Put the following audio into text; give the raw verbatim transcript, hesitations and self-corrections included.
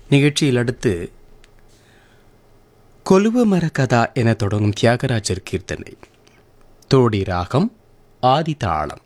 நிகழ்ச்சியில் அடுத்து கொலுவ மரகதா என தொடங்கும் தியாகராஜர் கீர்த்தனை. தோடி ராகம், ஆதி தாளம்.